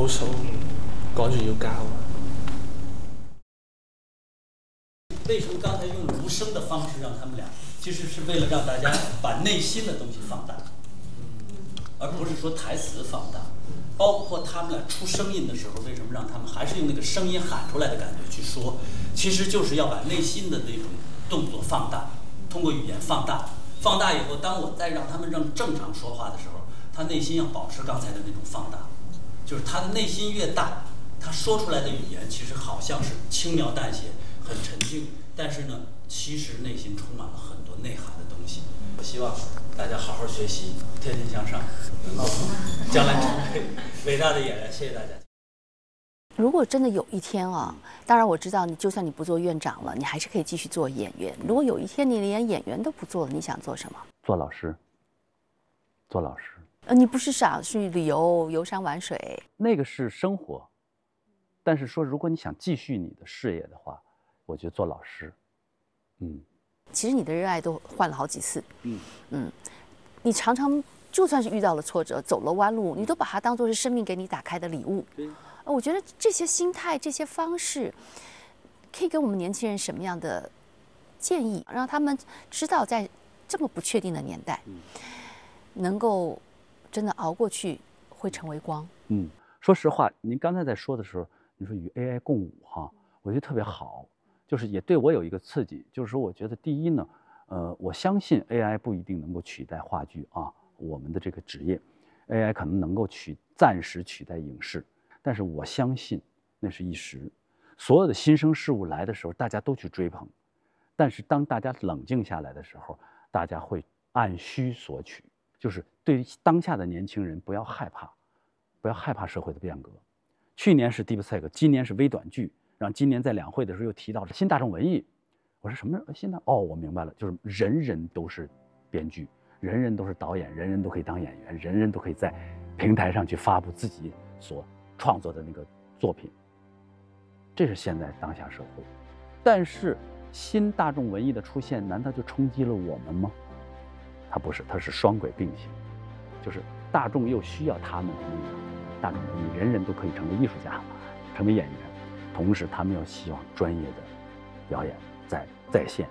好數，趕住要交啊。 为什么刚才用无声的方式让他们俩，其实是为了让大家把内心的东西放大，而不是说台词放大。包括他们俩出声音的时候，为什么让他们还是用那个声音喊出来的感觉去说？其实就是要把内心的那种动作放大，通过语言放大。放大以后，当我再让他们正常说话的时候，他内心要保持刚才的那种放大，就是他的内心越大，他说出来的语言其实好像是轻描淡写、很沉静，但是呢，其实内心充满了很多内涵的东西。我希望大家好好学习，天天向上，能够将来成为伟大的演员。谢谢大家。 如果真的有一天啊，当然我知道你就算你不做院长了，你还是可以继续做演员。如果有一天你连演员都不做了，你想做什么？ 做老师。做老师。 你不是想去旅游、游山玩水？ 那个是生活，但是说如果你想继续你的事业的话，我觉得做老师。 其实你的热爱都换了好几次。你常常就算是遇到了挫折、走了弯路，你都把它当作是生命给你打开的礼物。我觉得这些心态、这些方式，可以给我们年轻人什么样的建议，让他们知道在这么不确定的年代，能够真的熬过去，会成为光。 说实话，您刚才在说的时候，你说与 AI 共舞哈，我觉得特别好，就是也对我有一个刺激，就是说我觉得第一呢，我相信 AI 不一定能够取代话剧啊，我们的这个职业 ，AI 可能能够暂时取代影视。但是我相信那是一时，所有的新生事物来的时候，大家都去追捧，但是当大家冷静下来的时候，大家会按需索取，就是对于当下的年轻人不要害怕，不要害怕社会的变革。去年是 DeepSeek， 今年是微短剧，然后今年在两会的时候又提到了新大众文艺，我说什么新的？哦，我明白了，就是人人都是编剧，人人都是导演，人人都可以当演员，人人都可以在平台上去发布自己所创作的那个作品，这是现在当下社会。但是新大众文艺的出现，难道就冲击了我们吗？它不是，它是双轨并行，就是大众又需要他们的力量，大众文艺人人都可以成为艺术家，成为演员，同时他们又希望专业的表演在线。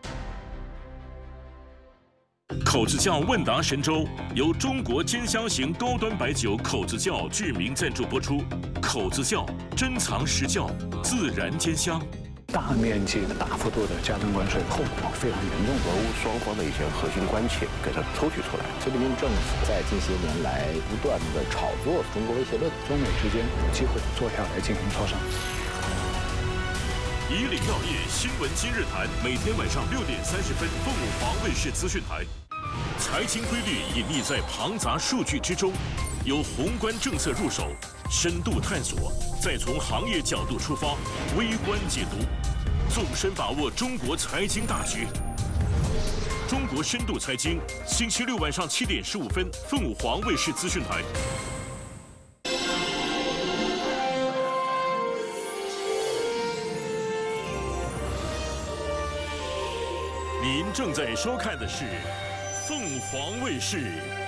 口子窖问答神州由中国兼香型高端白酒口子窖巨名赞助播出。口子窖珍藏实窖，自然兼香。 大面积的、大幅度的加征关税，后果非常严重。 俄乌双方的一些核心关切给它抽取出来。 菲律宾政府在近些年来不断的炒作中国威胁论，中美之间有机会坐下来进行磋商。 以岭药业新闻今日谈，每天晚上6点30分，凤舞华卫视资讯台。财经规律隐匿在庞杂数据之中，由宏观政策入手，深度探索，再从行业角度出发，微观解读，纵深把握中国财经大局。中国深度财经，星期六晚上7点15分，凤舞华卫视资讯台。您正在收看的是凤凰卫视